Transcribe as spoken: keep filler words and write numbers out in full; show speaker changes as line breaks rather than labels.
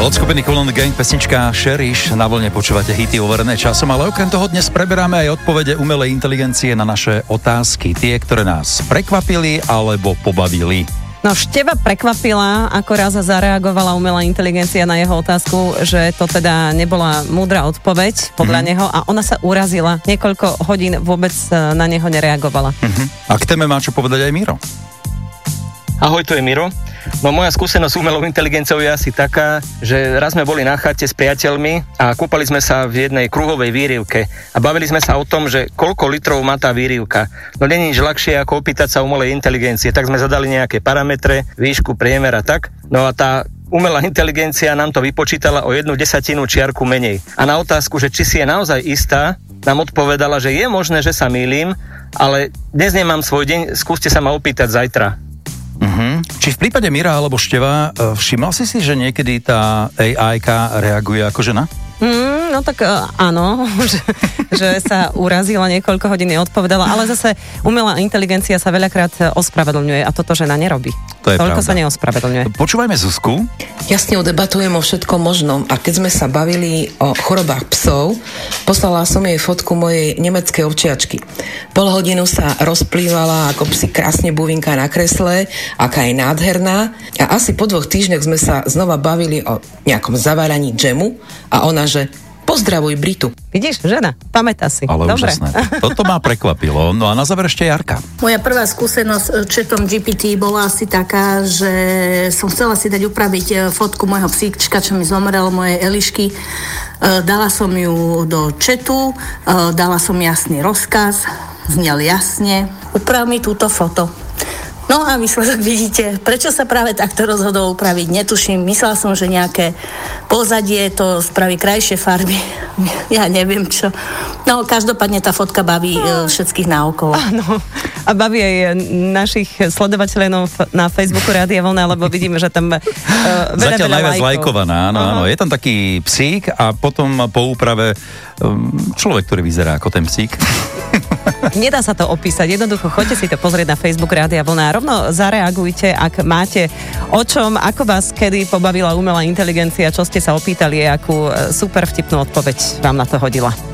Od skupiny Cool and the Gang pesnička Cherish. Na vlne počúvate hity overené časom, ale okrem toho dnes preberáme aj odpovede umelej inteligencie na naše otázky. Tie, ktoré nás prekvapili alebo pobavili.
No Števa prekvapila, ako raz zareagovala umelá inteligencia na jeho otázku, že to teda nebola múdra odpoveď podľa mm. neho a ona sa urazila. Niekoľko hodín vôbec na neho nereagovala. Mm-hmm.
A k téme má čo povedať aj Miro.
Ahoj, tu je Miro. No moja skúsenosť s umelou inteligenciou je asi taká, že raz sme boli na chate s priateľmi a kúpali sme sa v jednej kruhovej výrivke a bavili sme sa o tom, že koľko litrov má tá výrivka. No nie je nič ľahšie ako opýtať sa umelej inteligencie, tak sme zadali nejaké parametre, výšku, priemer a tak. No a tá umelá inteligencia nám to vypočítala o jednu desatinu čiarku menej. A na otázku, že či si je naozaj istá, nám odpovedala, že je možné, že sa mýlim, ale dnes nemám svoj deň, skúste sa ma opýtať zajtra.
Uh-huh. Či v prípade Mira alebo Števa, všimol si si, že niekedy tá á í-ka reaguje ako žena?
Mm, no tak uh, áno, že, že sa urazila, niekoľko hodín neodpovedala, ale zase umelá inteligencia sa veľakrát ospravedlňuje a toto žena nerobí.
To je
Toľko
pravda.
sa neospravedlňuje.
Počúvajme Zuzku.
Ja s ňou debatujem o všetkom možnom a keď sme sa bavili o chorobách psov, poslala som jej fotku mojej nemeckej ovčiačky. Pol hodinu sa rozplývala, ako psi krásne buvinka na kresle, aká je nádherná a asi po dvoch týždňoch sme sa znova bavili o nejakom zaváraní džemu a ona, že pozdravuj Britu.
Vidíš, žena, pamätá si.
Ale
dobre.
Úžasné. Toto ma prekvapilo. No a na záver ešte Jarka.
Moja prvá skúsenosť s chatom gé pé té bola asi taká, že som chcela si dať upraviť fotku môjho psíčka, čo mi zomrel, mojej Elišky. Dala som ju do chatu, dala som jasný rozkaz, znel jasne, uprav mi túto foto. No a výsledok vidíte, prečo sa práve takto rozhodol upraviť, netuším. Myslela som, že nejaké pozadie to spraví krajšie farby. Ja neviem čo. No, každopádne tá fotka baví no. všetkých naokolo.
Áno. A baví aj našich sledovateľov na Facebooku Rádia Vlna, lebo vidíme, že tam uh, veľa,
Zatiaľ
veľa
najviac
lajkov.
lajkovaná, áno, áno. Je tam taký psík a potom po úprave um, človek, ktorý vyzerá ako ten psík.
Nedá sa to opísať, jednoducho choďte si to pozrieť na Facebook Rádia Vlna a rovno zareagujte, ak máte o čom, ako vás kedy pobavila umelá inteligencia, čo ste sa opýtali, akú super vtipnú odpoveď vám na to hodila.